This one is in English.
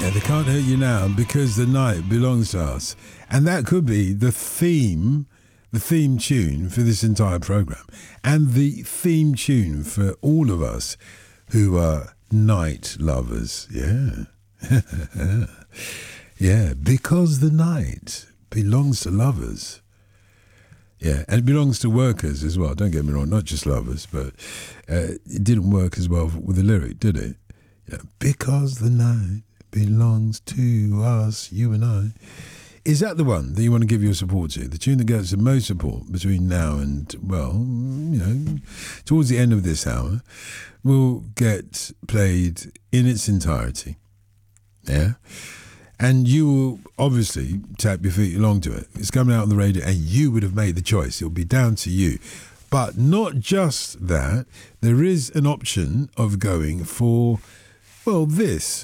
Yeah, they can't hurt you now because the night belongs to us. And that could be the theme tune for this entire program. And the theme tune for all of us who are night lovers. Yeah. Yeah, because the night belongs to lovers. Yeah, and it belongs to workers as well. Don't get me wrong, not just lovers, but it didn't work as well with the lyric, did it? Yeah, because the night belongs to us, you and I. Is that the one that you want to give your support to? The tune that gets the most support between now and, well, towards the end of this hour, will get played in its entirety. Yeah? And you will obviously tap your feet along to it. It's coming out on the radio and you would have made the choice. It'll be down to you. But not just that, there is an option of going for, well, this.